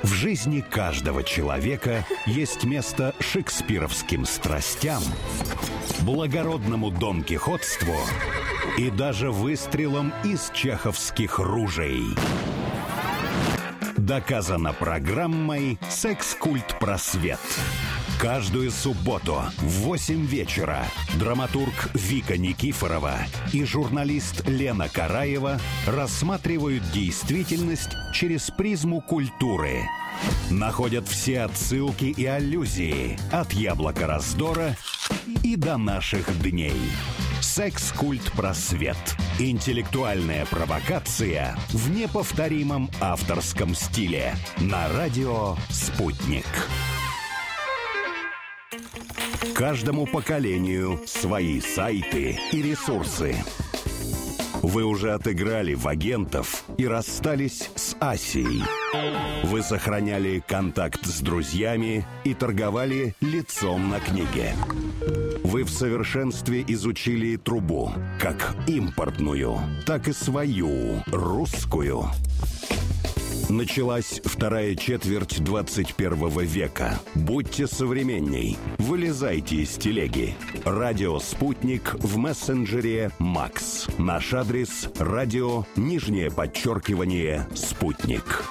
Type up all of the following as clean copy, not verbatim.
В жизни каждого человека есть место шекспировским страстям, благородному донкихотству и даже выстрелам из чеховских ружей. Доказано программой «Секс-культ просвет». Каждую субботу в 8 вечера драматург Вика Никифорова и журналист Лена Караева рассматривают действительность через призму культуры. Находят все отсылки и аллюзии от «Яблока раздора» и до наших дней. «Секс-культ просвет». Интеллектуальная провокация в неповторимом авторском стиле. На радио «Спутник». Каждому поколению свои сайты и ресурсы. Вы уже отыграли в агентов и расстались с Асией. Вы сохраняли контакт с друзьями и торговали лицом на книге. Вы в совершенстве изучили трубу, как импортную, так и свою, русскую. Началась вторая четверть 21 века. Будьте современней. Вылезайте из телеги. Радио «Спутник» в мессенджере «Макс». Наш адрес – радио _ «Спутник».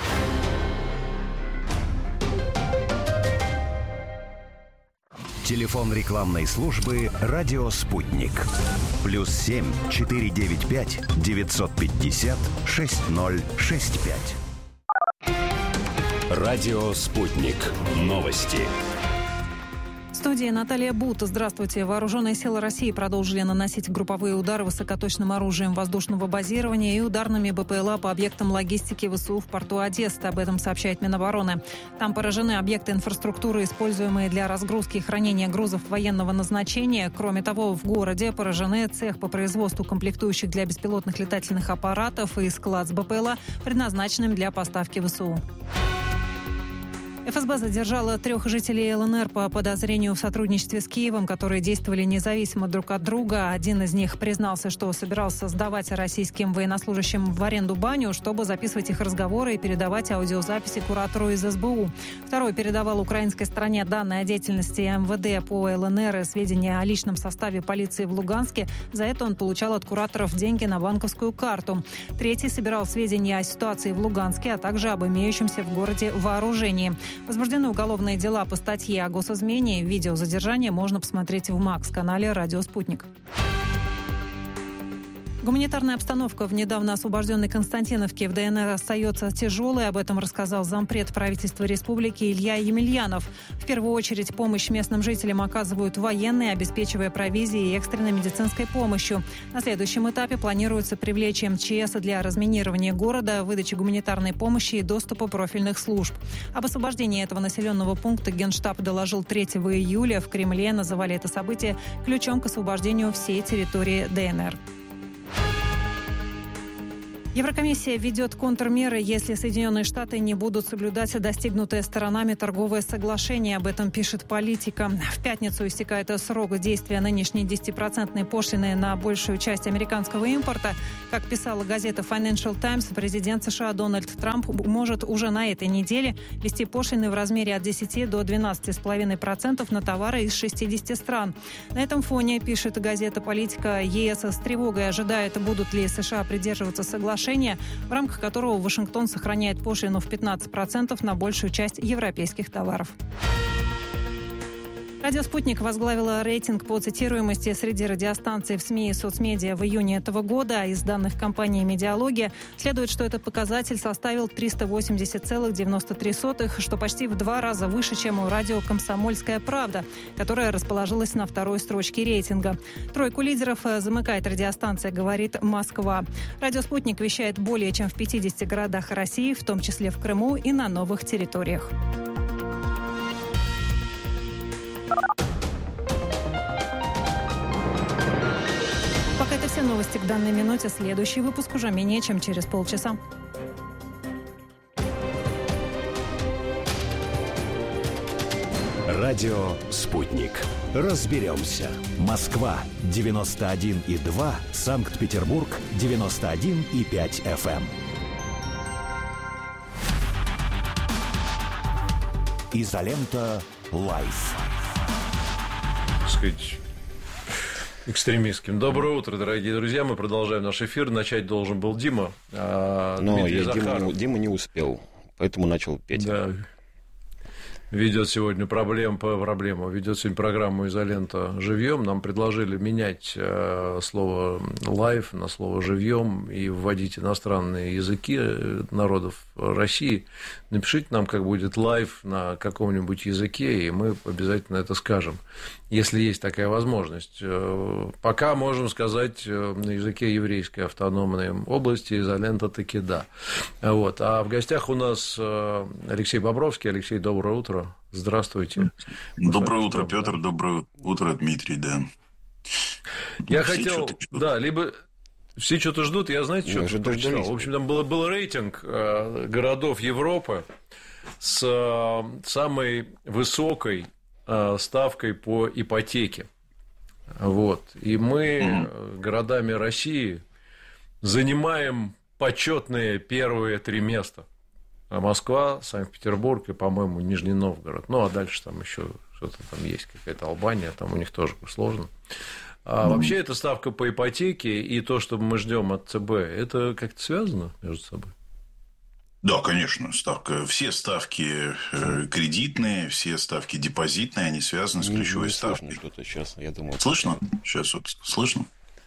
Телефон рекламной службы «Радио Спутник». +7 495 950 6065. Радио «Спутник». Новости. В студии Наталья Бут. Здравствуйте. Вооруженные силы России продолжили наносить групповые удары высокоточным оружием воздушного базирования и ударными БПЛА по объектам логистики ВСУ в порту Одессы. Об этом сообщает Минобороны. Там поражены объекты инфраструктуры, используемые для разгрузки и хранения грузов военного назначения. Кроме того, в городе поражены цех по производству комплектующих для беспилотных летательных аппаратов и склад с БПЛА, предназначенным для поставки ВСУ. ФСБ задержала 3 жителей ЛНР по подозрению в сотрудничестве с Киевом, которые действовали независимо друг от друга. Один из них признался, что собирался сдавать российским военнослужащим в аренду баню, чтобы записывать их разговоры и передавать аудиозаписи куратору из СБУ. Второй передавал украинской стороне данные о деятельности МВД по ЛНР и сведения о личном составе полиции в Луганске. За это он получал от кураторов деньги на банковскую карту. Третий собирал сведения о ситуации в Луганске, а также об имеющемся в городе вооружении. Возбуждены уголовные дела по статье о госизмене. Видео задержания можно посмотреть в МАКС-канале «Радио Спутник». Гуманитарная обстановка в недавно освобожденной Константиновке в ДНР остается тяжелой. Об этом рассказал зампред правительства республики Илья Емельянов. В первую очередь помощь местным жителям оказывают военные, обеспечивая провизией и экстренной медицинской помощью. На следующем этапе планируется привлечь МЧС для разминирования города, выдачи гуманитарной помощи и доступа профильных служб. Об освобождении этого населенного пункта Генштаб доложил 3 июля. В Кремле называли это событие ключом к освобождению всей территории ДНР. Еврокомиссия введет контрмеры, если Соединенные Штаты не будут соблюдать достигнутое сторонами торговое соглашение. Об этом пишет «Политика». В пятницу истекает срок действия нынешней 10% пошлины на большую часть американского импорта. Как писала газета Financial Times, президент США Дональд Трамп может уже на этой неделе ввести пошлины в размере от 10 до 12,5% на товары из 60 стран. На этом фоне, пишет газета «Политика», ЕС с тревогой ожидает, будут ли США придерживаться соглашения, в рамках которого Вашингтон сохраняет пошлину в 15% на большую часть европейских товаров. Радио «Спутник» возглавила рейтинг по цитируемости среди радиостанций в СМИ и соцмедиа в июне этого года. Из данных компании «Медиалогия» следует, что этот показатель составил 380,93, что почти в 2 раза выше, чем у радио «Комсомольская правда», которая расположилась на 2-й строчке рейтинга. Тройку лидеров замыкает радиостанция «Говорит Москва». Радио «Спутник» вещает более чем в 50 городах России, в том числе в Крыму и на новых территориях. Пока это все новости к данной минуте. Следующий выпуск уже менее чем через полчаса. Радио «Спутник». Разберемся. Москва 91,2, Санкт-Петербург 91,5 FM. Изолента Лайф. Так сказать, экстремистским. Доброе утро, дорогие друзья. Мы продолжаем наш эфир. Начать должен был Дима. Но Дима не успел, поэтому начал Петя. Да. Ведет сегодня ведет сегодня программу «Изолента живьем». Нам предложили менять слово «лайф» на слово «живьем» и вводить иностранные языки народов России. Напишите нам, как будет «лайф» на каком-нибудь языке, и мы обязательно это скажем, если есть такая возможность. Пока можем сказать на языке еврейской автономной области «Изолента» таки да. Вот. А в гостях у нас Алексей Бобровский. Алексей, доброе утро. Здравствуйте. Доброе утро, Петр. Доброе утро, Дмитрий, да. Я хотел, да, либо все что-то ждут, я, знаете, что-то прочитал. В общем, там был рейтинг городов Европы с самой высокой ставкой по ипотеке. Вот. И мы городами России занимаем почетные первые 3 места. Москва, Санкт-Петербург и, по-моему, Нижний Новгород. Ну, а дальше там еще что-то там есть, какая-то Албания, там у них тоже сложно. А вообще, эта ставка по ипотеке и то, что мы ждем от ЦБ, это как-то связано между собой? Да, конечно, все ставки кредитные, все ставки депозитные, они связаны с ключевой ставкой. Что-то сейчас, я думаю. Слышно? Сейчас вот слышно?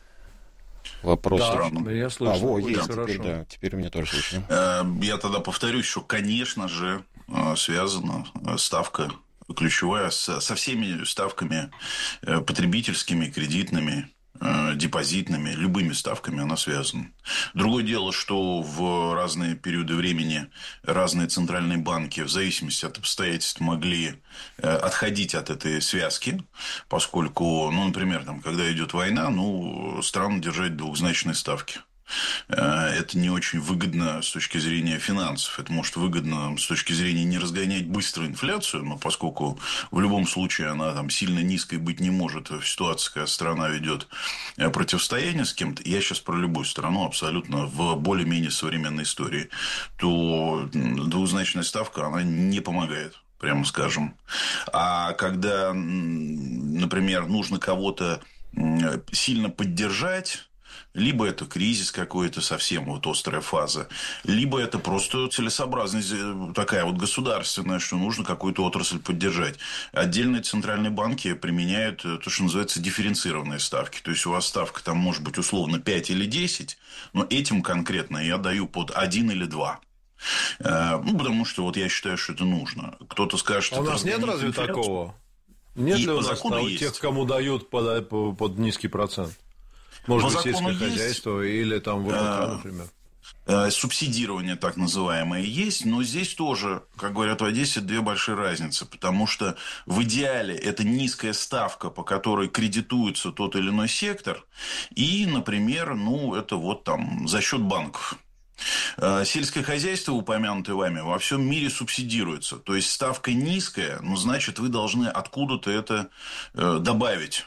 Вопрос. Да, я слышу. Есть, теперь меня тоже слышно. Я тогда повторюсь, что, конечно же, связана ставка ключевая со всеми ставками потребительскими, кредитными, депозитными, любыми ставками она связана. Другое дело, что в разные периоды времени разные центральные банки в зависимости от обстоятельств могли отходить от этой связки, поскольку, например, когда идет война, странно держать двухзначные ставки. Это не очень выгодно с точки зрения финансов. Это может выгодно с точки зрения не разгонять быстро инфляцию, но поскольку в любом случае она там сильно низкой быть не может в ситуации, когда страна ведет противостояние с кем-то, я сейчас про любую страну абсолютно в более-менее современной истории, то двухзначная ставка, она не помогает, прямо скажем. А когда, например, нужно кого-то сильно поддержать, либо это кризис какой-то, совсем острая фаза, либо это просто целесообразность такая государственная, что нужно какую-то отрасль поддержать. Отдельные центральные банки применяют то, что называется дифференцированные ставки. То есть, у вас ставка там может быть условно 5 или 10, но этим конкретно я даю под 1 или 2. Потому что я считаю, что это нужно. Кто-то скажет, что... А у нас нет разве такого? Нет ли у нас тех, кому дают под низкий процент? Может быть, сельское хозяйство или там ВПК, например. Субсидирование так называемое есть, но здесь тоже, как говорят в Одессе, 2 большие разницы, потому что в идеале это низкая ставка, по которой кредитуется тот или иной сектор, и, например, это за счет банков. Сельское хозяйство, упомянутое вами, во всем мире субсидируется. То есть, ставка низкая, значит, вы должны откуда-то это добавить,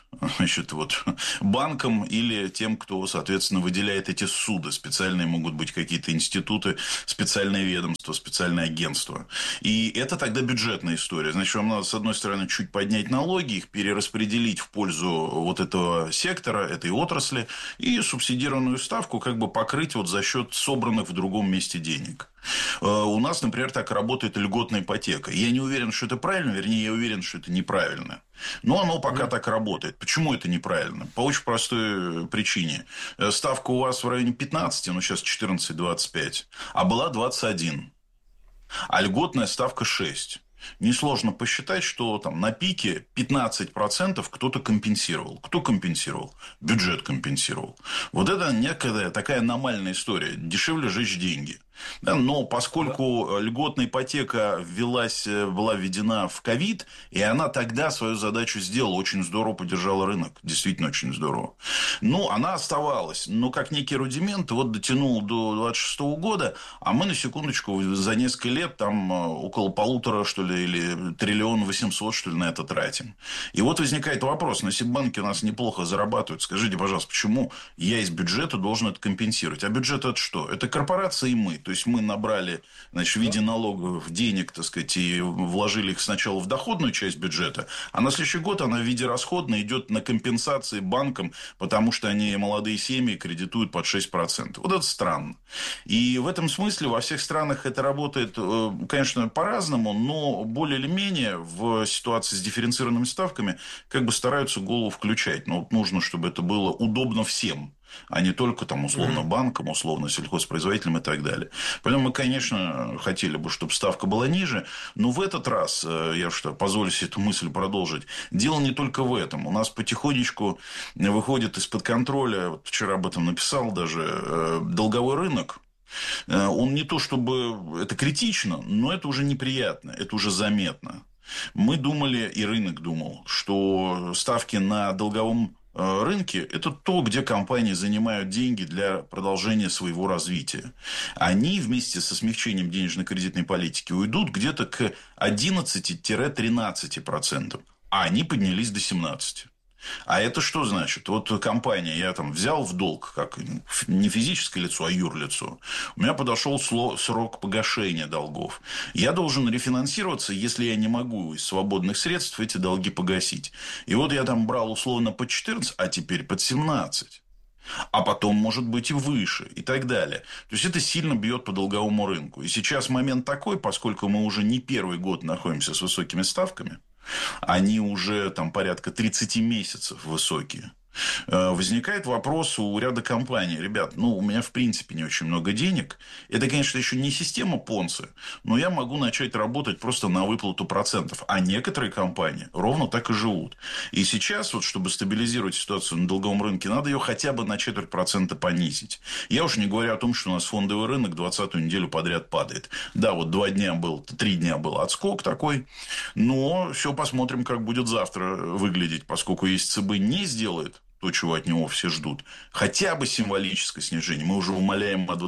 банкам или тем, кто, соответственно, выделяет эти суды. Специальные могут быть какие-то институты, специальные ведомства, специальные агентства. И это тогда бюджетная история. Значит, вам надо, с одной стороны, чуть поднять налоги, их перераспределить в пользу этого сектора, этой отрасли, и субсидированную ставку покрыть за счет собранных в другом месте денег. У нас, например, так работает льготная ипотека. Я не уверен, что это правильно, вернее, я уверен, что это неправильно. Но оно пока так работает. Почему это неправильно? По очень простой причине. Ставка у вас в районе 15, сейчас 14-25, а была 21. А льготная ставка 6. Несложно посчитать, что на пике 15% кто-то компенсировал. Кто компенсировал? Бюджет компенсировал. Это некая такая аномальная история. Дешевле сжечь деньги. Да, но поскольку льготная ипотека была введена в ковид, и она тогда свою задачу сделала, очень здорово поддержала рынок, действительно очень здорово. Она оставалась, но как некий рудимент, дотянула до 2026 года, а мы, на секундочку, за несколько лет около 1,5, что ли, или 1 800 000 000, что ли, на это тратим. И возникает вопрос, если банки у нас неплохо зарабатывают, скажите, пожалуйста, почему я из бюджета должен это компенсировать? А бюджет это что? Это корпорации и мы. То есть мы набрали, значит, в виде налогов денег, так сказать, и вложили их сначала в доходную часть бюджета, а на следующий год она в виде расходной идет на компенсации банкам, потому что они молодые семьи кредитуют под 6%. Вот это странно. И в этом смысле во всех странах это работает, конечно, по-разному, но более или менее в ситуации с дифференцированными ставками как бы стараются голову включать. Но вот нужно, чтобы это было удобно всем, а не только там условно банкам, условно сельхозпроизводителям и так далее. Поэтому мы, конечно, хотели бы, чтобы ставка была ниже, но в этот раз, я что, позволю себе эту мысль продолжить, дело не только в этом. У нас потихонечку выходит из-под контроля, вот вчера об этом написал даже, долговой рынок. Он не то чтобы это критично, но это уже неприятно, это уже заметно. Мы думали, и рынок думал, что ставки на долговом рынке – это то, где компании занимают деньги для продолжения своего развития. Они вместе со смягчением денежно-кредитной политики уйдут где-то к 11-13%, а они поднялись до 17%. А это что значит? Вот компания, я там взял в долг, как не физическое лицо, а юрлицо. У меня подошел срок погашения долгов. Я должен рефинансироваться, если я не могу из свободных средств эти долги погасить. И вот я там брал условно под 14, а теперь под 17. А потом, может быть, и выше, и так далее. То есть, это сильно бьет по долговому рынку. И сейчас момент такой, поскольку мы уже не первый год находимся с высокими ставками, они уже там порядка 30 месяцев высокие. Возникает вопрос у ряда компаний. Ребят, у меня в принципе не очень много денег. Это, конечно, еще не система Понци, но я могу начать работать просто на выплату процентов. А некоторые компании ровно так и живут. И сейчас, вот, чтобы стабилизировать ситуацию на долговом рынке, надо ее хотя бы на 0,25% понизить. Я уж не говорю о том, что у нас фондовый рынок 20-ю неделю подряд падает. Да, вот 3 дня был отскок такой. Но все посмотрим, как будет завтра выглядеть, поскольку если ЦБ не сделает то, чего от него все ждут, хотя бы символическое снижение, мы уже умаляем о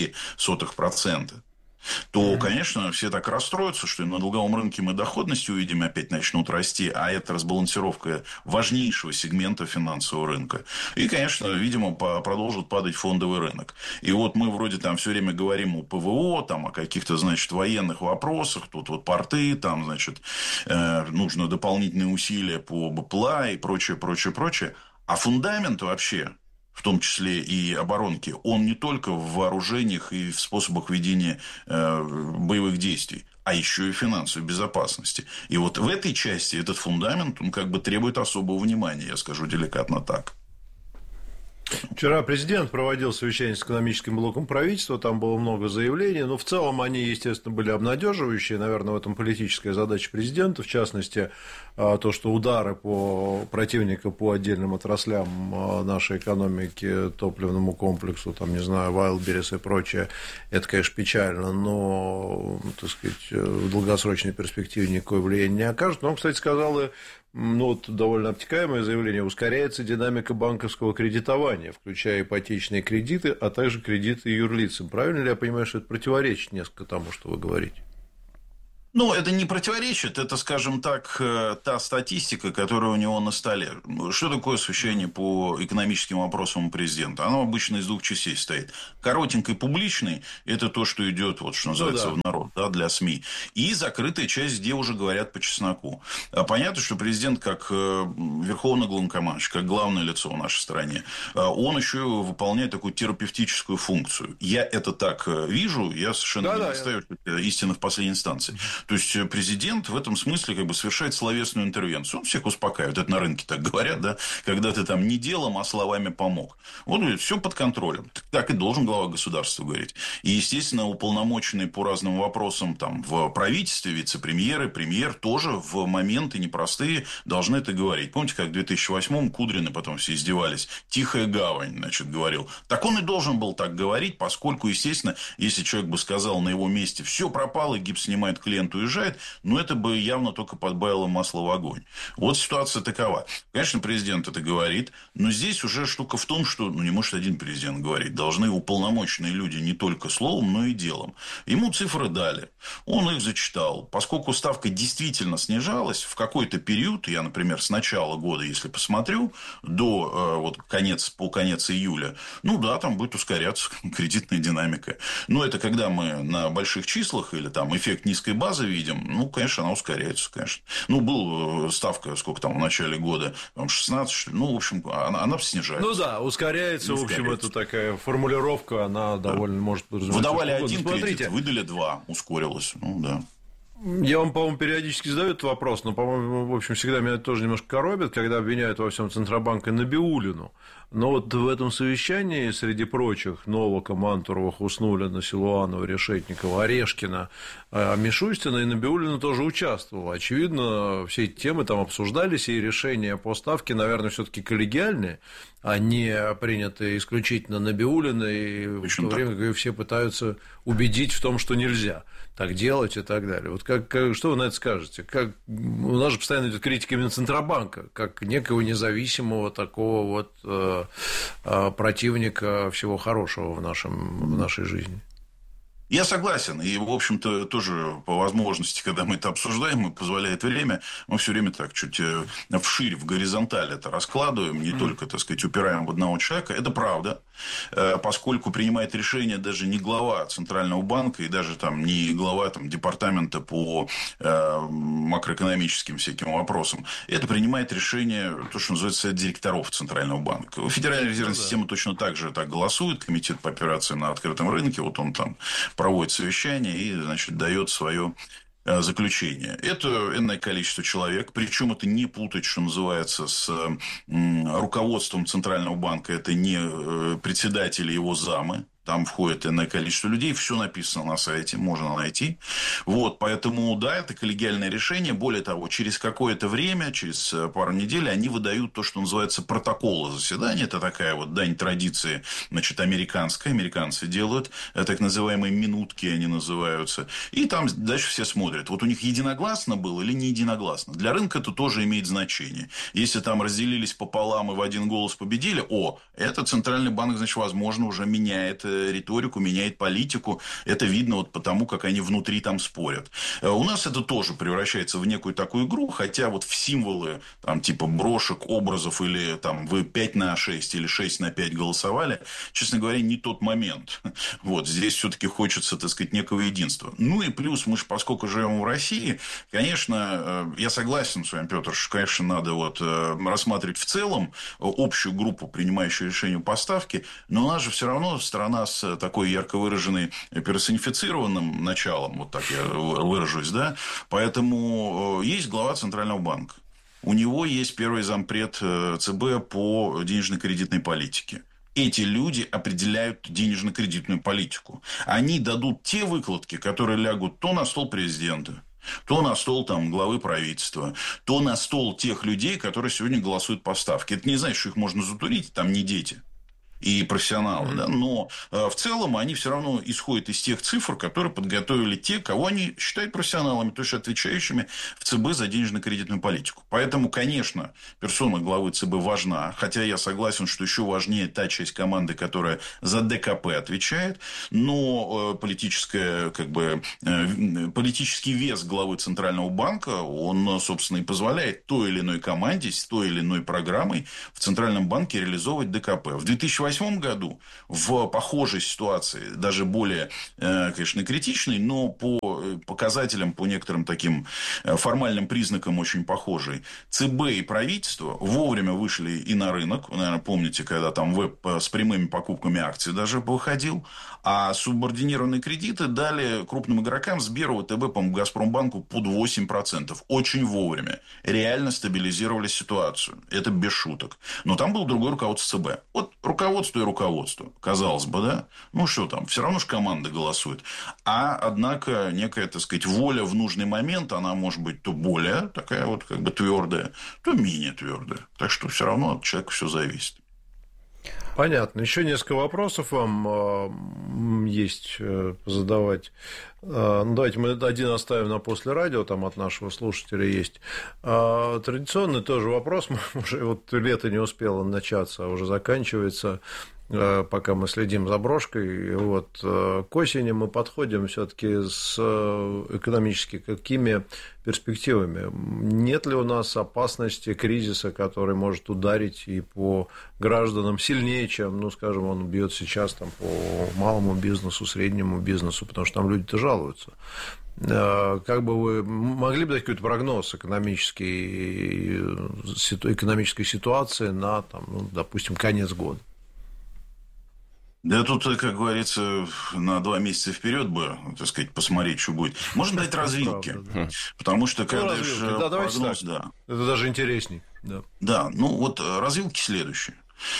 0,25%, то, конечно, все так расстроятся, что и на долговом рынке мы доходности увидим, опять начнут расти, а это разбалансировка важнейшего сегмента финансового рынка. И, конечно, видимо, продолжит падать фондовый рынок. И вот мы вроде там все время говорим о ПВО, там, о каких-то, значит, военных вопросах, тут вот порты, там, значит, нужно дополнительные усилия по БПЛА и прочее, прочее, прочее. А фундамент вообще, в том числе и оборонки, он не только в вооружениях и в способах ведения боевых действий, а еще и финансовой безопасности. И вот в этой части этот фундамент, он как бы требует особого внимания, я скажу деликатно так. Вчера президент проводил совещание с экономическим блоком правительства, там было много заявлений, но в целом они, естественно, были обнадеживающие, наверное, в этом политическая задача президента, в частности, то, что удары по противника по отдельным отраслям нашей экономики, топливному комплексу, там, не знаю, Wildberries и прочее, это, конечно, печально, но, так сказать, в долгосрочной перспективе никакое влияние не окажет. Но он, кстати, сказал и вот довольно обтекаемое заявление: ускоряется динамика банковского кредитования, включая ипотечные кредиты, а также кредиты юрлицам. Правильно ли я понимаю, что это противоречит несколько тому, что вы говорите? Это не противоречит, это, скажем так, та статистика, которая у него на столе. Что такое освещение по экономическим вопросам у президента? Оно обычно из двух частей состоит. Коротенькой публичной – это то, что идет, вот что называется, в народ, да, для СМИ. И закрытая часть, где уже говорят по чесноку. Понятно, что президент, как верховный главнокомандующий, как главное лицо в нашей стране, он еще выполняет такую терапевтическую функцию. Я это так вижу, я совершенно не отстаю истины в последней инстанции. То есть, президент в этом смысле как бы совершает словесную интервенцию. Он всех успокаивает. Это на рынке так говорят, да? Когда ты там не делом, а словами помог. Вот все под контролем. Так и должен глава государства говорить. И, естественно, уполномоченные по разным вопросам там, в правительстве, вице-премьеры, премьер тоже в моменты непростые должны это говорить. Помните, как в 2008-м Кудрин и потом все издевались? Тихая гавань, значит, говорил. Так он и должен был так говорить, поскольку, естественно, если человек бы сказал на его месте: все пропало, гипс снимает клиент, президент уезжает, но это бы явно только подбавило масло в огонь. Вот ситуация такова. Конечно, президент это говорит, но здесь уже штука в том, что не может один президент говорить. Должны уполномоченные люди не только словом, но и делом. Ему цифры дали. Он их зачитал. Поскольку ставка действительно снижалась, в какой-то период, я, например, с начала года, если посмотрю, до по конец июля, там будет ускоряться кредитная динамика. Но это когда мы на больших числах или там эффект низкой базы видим, конечно, она ускоряется, конечно. Была ставка, сколько там в начале года, 16, что ли, в общем, она снижается. Ускоряется, в общем, это такая формулировка, она довольно может... Выдавали один кредит, выдали два, ускорилось, Я вам, по-моему, периодически задаю этот вопрос, но, по-моему, в общем, всегда меня это тоже немножко коробит, когда обвиняют во всем Центробанк и Набиуллину. Но вот в этом совещании, среди прочих, Новака, Мантурова, Хуснуллина, Силуанова, Решетникова, Орешкина, Мишустина и Набиуллина тоже участвовала. Очевидно, все эти темы там обсуждались, и решения по ставке, наверное, все-таки коллегиальные, а не принятые исключительно Набиуллиной, в то время, как все пытаются убедить в том, что нельзя так делать и так далее. Вот что вы на это скажете? У нас же постоянно идет критика именно Центробанка, как некого независимого такого противника всего хорошего в нашей жизни. Я согласен. И, в общем-то, тоже по возможности, когда мы это обсуждаем, и позволяет время, мы все время так чуть вширь, в горизонталь это раскладываем, не только, так сказать, упираем в одного человека. Это правда, поскольку принимает решение даже не глава Центрального банка и даже там не глава департамента по макроэкономическим всяким вопросам. Это принимает решение, то, что называется, совет директоров Центрального банка. Федеральная резервная система точно так же голосует, комитет по операциям на открытом рынке, вот он там проводит совещание и, дает свое заключение. Это энное количество человек, причем это не путать, что называется, с руководством Центрального банка, это не председатели, его замы. Там входит энное количество людей, все написано на сайте, можно найти. Поэтому, это коллегиальное решение. Более того, через какое-то время, через пару недель, они выдают то, что называется протоколы заседания. Это такая дань традиции, американская. Американцы делают так называемые минутки, они называются. И там дальше все смотрят. У них единогласно было или не единогласно. Для рынка это тоже имеет значение. Если там разделились пополам и в один голос победили, это Центральный банк, возможно, уже меняет риторику, меняет политику. Это видно потому, как они внутри там спорят. У нас это тоже превращается в некую такую игру, хотя в символы типа брошек, образов или вы 5/6 или 6/5 голосовали, честно говоря, не тот момент. Здесь все-таки хочется, так сказать, некого единства. И плюс мы же, поскольку живем в России, конечно, я согласен с вами, Петр, что, конечно, надо рассматривать в целом общую группу, принимающую решение по ставке, но у нас же все равно страна с такой ярко выраженной персонифицированным началом, так я выражусь, поэтому есть глава Центрального банка. У него есть первый зампред ЦБ по денежно-кредитной политике. Эти люди определяют денежно-кредитную политику. Они дадут те выкладки, которые лягут то на стол президента, то на стол главы правительства, то на стол тех людей, которые сегодня голосуют по ставке. Это не значит, что их можно затурить, там не дети и профессионалы, но в целом они все равно исходят из тех цифр, которые подготовили те, кого они считают профессионалами, то есть отвечающими в ЦБ за денежно-кредитную политику. Поэтому, конечно, персона главы ЦБ важна, хотя я согласен, что еще важнее та часть команды, которая за ДКП отвечает, но политический вес главы Центрального банка, он, собственно, и позволяет той или иной команде с той или иной программой в Центральном банке реализовывать ДКП. В 2008 году в похожей ситуации, даже более, конечно, критичной, но по показателям, по некоторым таким формальным признакам очень похожей, ЦБ и правительство вовремя вышли и на рынок. Вы, наверное, помните, когда там веб с прямыми покупками акций даже выходил, а субординированные кредиты дали крупным игрокам, Сберу, ВТБ, по-моему, Газпромбанку под 8%. Очень вовремя. Реально стабилизировали ситуацию. Это без шуток. Но там было другое руководство ЦБ. Руководство и руководство. Казалось бы, что там, все равно же команда голосует. Однако, некая, так сказать, воля в нужный момент, она может быть то более такая твердая, то менее твердая. Так что все равно от человека все зависит. Понятно. Еще несколько вопросов вам есть задавать. Давайте мы один оставим на после радио, там от нашего слушателя есть. Традиционный тоже вопрос, уже вот лето не успело начаться, а уже заканчивается, пока мы следим за брошкой. Вот, к осени мы подходим все-таки с экономически какими перспективами? Нет ли у нас опасности кризиса, который может ударить и по гражданам сильнее, чем, ну, скажем, он бьет сейчас там, по малому бизнесу, среднему бизнесу, потому что там люди-то жалуются. Как бы вы могли бы дать какой-то прогноз экономической ситуации на, там, ну, допустим, конец года? Да тут, как говорится, на 2 месяца вперед бы, так сказать, посмотреть, что будет. Можно дать развилки. Потому что, когда прогноз, да. Это даже интересней. Да, ну вот развилки следующие.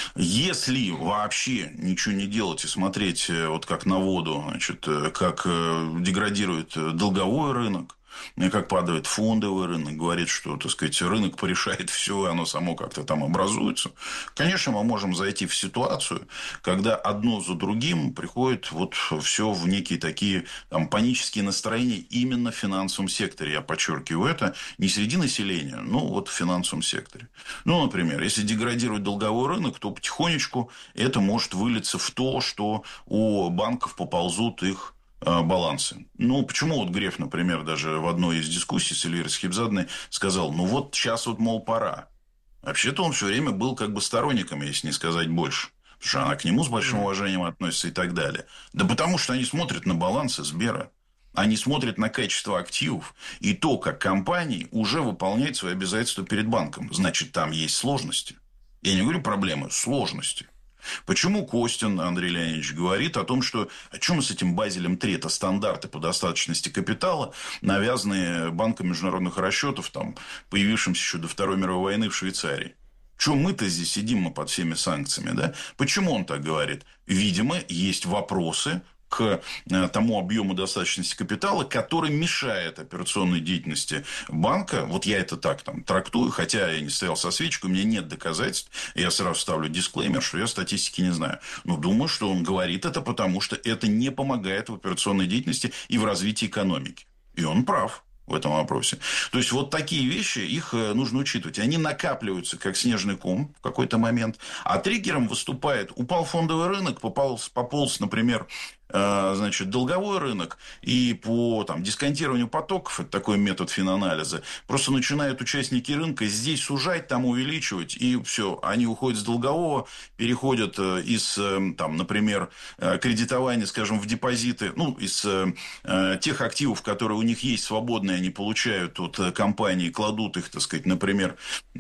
Если вообще ничего не делать и смотреть вот как на воду, значит, как деградирует долговой рынок, как падает фондовый рынок, говорит, что, так сказать, рынок порешает все, и оно само как-то там образуется. Конечно, мы можем зайти в ситуацию, когда одно за другим приходит вот все в некие такие там, панические настроения именно в финансовом секторе. Я подчеркиваю это, не среди населения, но вот в финансовом секторе. Ну, например, если деградирует долговой рынок, то потихонечку это может вылиться в то, что у банков поползут их балансы. Ну, почему вот Греф, например, даже в одной из дискуссий с Эльвирой Схибзадной сказал, ну, вот сейчас вот, мол, пора. Вообще-то он все время был как бы сторонником, если не сказать больше. Потому что она к нему с большим уважением относится и так далее. Да потому что они смотрят на балансы Сбера. Они смотрят на качество активов и то, как компании уже выполняют свои обязательства перед банком. Значит, там есть сложности. Я не говорю проблемы, сложности. Почему Костин Андрей Леонидович говорит о том, что о чем мы с этим Базелем III, это стандарты по достаточности капитала, навязанные банком международных расчетов, там, появившимся еще до Второй мировой войны в Швейцарии? Чего мы-то здесь сидим, мы под всеми санкциями, да? Почему он так говорит? Видимо, есть вопросы к тому объему достаточности капитала, который мешает операционной деятельности банка. Вот я это так там трактую, хотя я не стоял со свечкой, у меня нет доказательств. Я сразу ставлю дисклеймер, что я статистики не знаю. Но думаю, что он говорит это, потому что это не помогает в операционной деятельности и в развитии экономики. И он прав в этом вопросе. То есть, вот такие вещи, их нужно учитывать. Они накапливаются, как снежный ком в какой-то момент. А триггером выступает, упал фондовый рынок, пополз, например, значит, долговой рынок, и по там, дисконтированию потоков, это такой метод финанализа, просто начинают участники рынка здесь сужать, там увеличивать, и все, они уходят с долгового, переходят из, там, например, кредитования, скажем, в депозиты, ну, из тех активов, которые у них есть свободные, они получают от компании, кладут их, так сказать, например,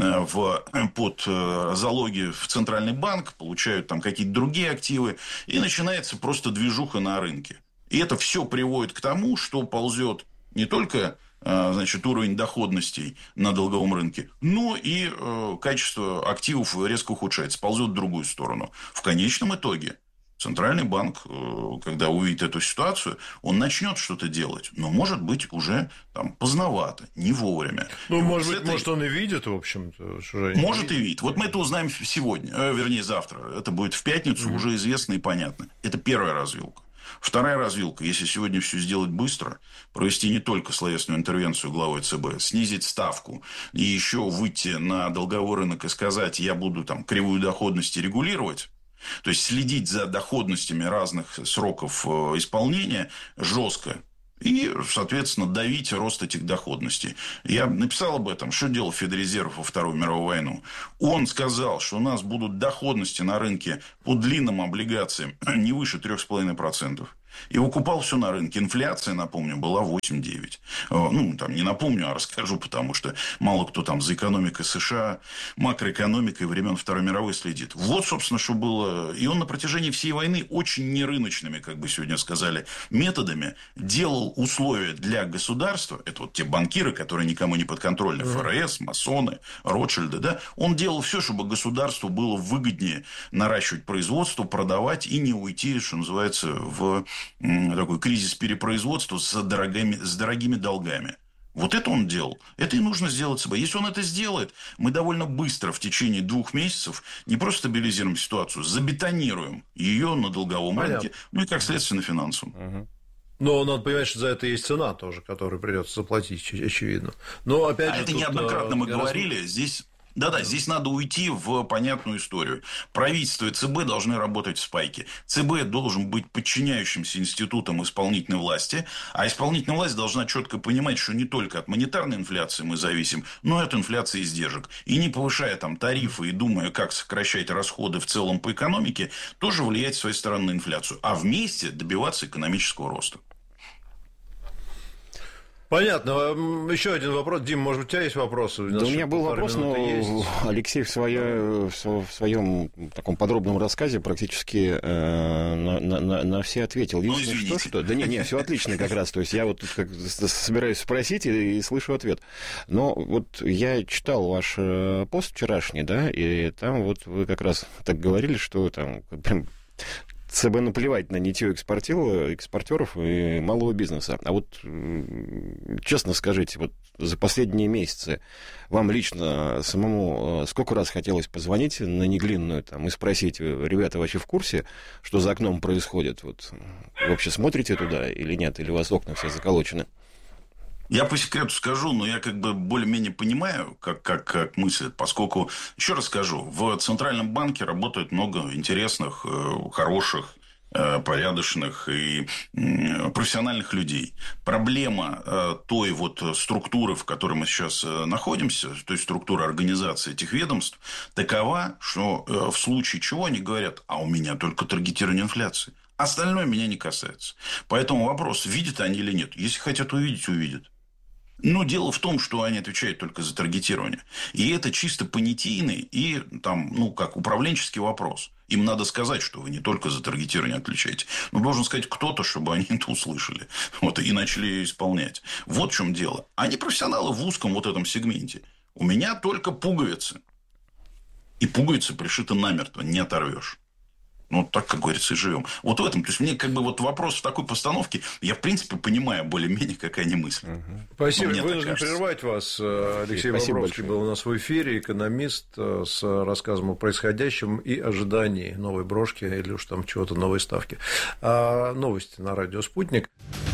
под залоги в Центральный банк, получают там какие-то другие активы, и начинается просто движуха на рынке. И это все приводит к тому, что ползет не только, значит, уровень доходностей на долговом рынке, но и качество активов резко ухудшается, ползет в другую сторону. В конечном итоге Центральный банк, когда увидит эту ситуацию, он начнет что-то делать, но, может быть, уже там поздновато, не вовремя. Ну, может, он и видит, в общем-то. Может, и видит. Вот мы это узнаем сегодня, вернее, завтра. Это будет в пятницу, уже известно и понятно. Это первая развилка. Вторая развилка, если сегодня все сделать быстро, провести не только словесную интервенцию главой ЦБ, снизить ставку и еще выйти на долговой рынок и сказать, я буду там кривую доходности регулировать, то есть следить за доходностями разных сроков исполнения жестко. И, соответственно, давить рост этих доходностей. Я написал об этом, что делал Федрезерв во Вторую мировую войну. Он сказал, что у нас будут доходности на рынке по длинным облигациям не выше 3,5%. И выкупал все на рынке. Инфляция, напомню, была 8-9. Ну, там, не напомню, а расскажу, потому что мало кто там за экономикой США, макроэкономикой времен Второй мировой следит. Вот, собственно, что было. И он на протяжении всей войны очень нерыночными, как бы сегодня сказали, методами делал условия для государства. Это вот те банкиры, которые никому не подконтрольны. ФРС, масоны, Ротшильды. Да? Он делал все, чтобы государству было выгоднее наращивать производство, продавать и не уйти, что называется, в такой кризис перепроизводства с дорогими долгами. Вот это он делал. Это и нужно сделать ЦБ. Если он это сделает, мы довольно быстро в течение 2 месяцев не просто стабилизируем ситуацию, забетонируем ее на долговом рынке, ну и как следствие на финансовом. Но надо понимать, что за это есть цена тоже, которую придется заплатить, очевидно. Но опять же, это неоднократно мы говорили. Здесь надо уйти в понятную историю. Правительство и ЦБ должны работать в спайке. ЦБ должен быть подчиняющимся институтом исполнительной власти, а исполнительная власть должна четко понимать, что не только от монетарной инфляции мы зависим, но и от инфляции издержек. И не повышая там тарифы и думая, как сокращать расходы в целом по экономике, тоже влиять с своей стороны на инфляцию. А вместе добиваться экономического роста. Понятно. Еще один вопрос. Дим, может быть, у тебя есть вопросы? Да, у меня был вопрос, но Алексей в своем таком подробном рассказе практически на все ответил. Единственное, что? Да не, все отлично как раз. То есть я вот тут как собираюсь спросить и слышу ответ. Но вот я читал ваш пост вчерашний, да, и там вот вы как раз так говорили, что там прям ЦБ наплевать на нытье экспортеров и малого бизнеса. А вот честно скажите, вот за последние месяцы вам лично самому сколько раз хотелось позвонить на Неглинную там, и спросить, ребята, вообще в курсе, что за окном происходит? Вот, вы вообще смотрите туда или нет? Или у вас окна все заколочены? Я по секрету скажу, но я как бы более-менее понимаю, как мыслят, поскольку, еще раз скажу, в Центральном банке работает много интересных, хороших, порядочных и профессиональных людей. Проблема той вот структуры, в которой мы сейчас находимся, то есть структура организации этих ведомств, такова, что в случае чего они говорят, а у меня только таргетирование инфляции. Остальное меня не касается. Поэтому вопрос, видят они или нет. Если хотят увидеть, увидят. Но дело в том, что они отвечают только за таргетирование. И это чисто понятийный и там, как управленческий вопрос. Им надо сказать, что вы не только за таргетирование отвечаете, но должен сказать кто-то, чтобы они это услышали. Вот, и начали исполнять. Вот в чем дело. Они профессионалы в узком вот этом сегменте. У меня только пуговицы. И пуговицы пришиты намертво, не оторвешь. Ну, так, как говорится, и живем. Вот в этом. То есть, мне как бы вот вопрос в такой постановке, я, в принципе, понимаю более-менее, какая они мысль. Спасибо. Вынужден прервать вас. Алексей Бобровский был у нас в эфире, экономист, с рассказом о происходящем и ожидании новой брошки или уж там чего-то, новой ставки. Новости на радио «Спутник».